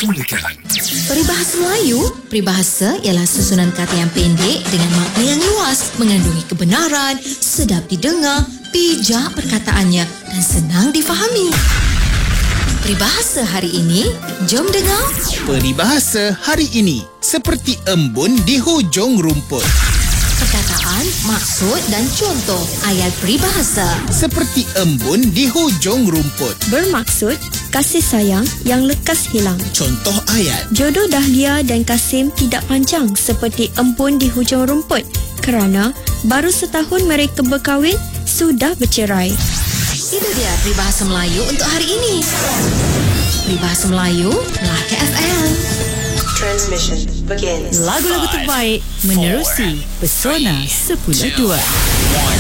dipermulakan. Peribahasa Melayu. Peribahasa ialah susunan kata yang pendek dengan makna yang luas, mengandungi kebenaran, sedap didengar, bijak perkataannya dan senang difahami. Peribahasa hari ini, jom dengar. Peribahasa hari ini, seperti embun di hujung rumput. Perkataan, maksud dan contoh ayat peribahasa. Seperti embun di hujung rumput. Bermaksud kasih sayang yang lekas hilang. Contoh ayat. Jodoh Dahlia dan Kasim tidak panjang seperti embun di hujung rumput kerana baru setahun mereka berkahwin sudah bercerai. Itu dia peribahasa Melayu untuk hari ini. Peribahasa Melayu, Melaka FM. Transmission begins. Lagu-lagu terbaik menerusi Pesona 10.2.